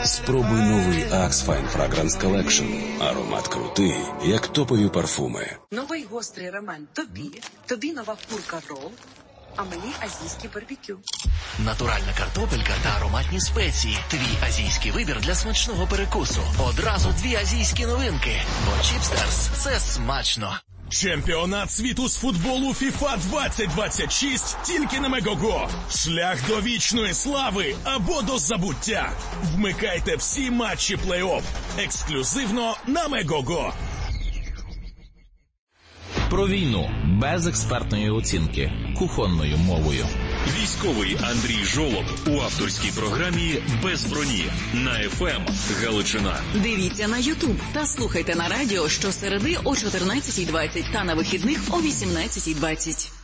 Спробуй новий Axe Fine Fragrance Collection. Аромат крутий, як топові парфуми. Новий гострий роман тобі нова курка рол, а мені азійський барбекю. Натуральна картопелька та ароматні спеції. Твій азійський вибір для смачного перекусу. Одразу 2 азійські новинки. Бо Чіпстерс – це смачно. Чемпіонат світу з футболу FIFA 2026 тільки на Мегого. Шлях до вічної слави або до забуття. Вмикайте всі матчі плей-офф. Ексклюзивно на Мегого. Про війну без експертної оцінки, кухонною мовою. Військовий Андрій Жолоб у авторській програмі «Без броні» на ФМ Галичина. Дивіться на YouTube та слухайте на радіо щосереди о 14:20 та на вихідних о 18:20.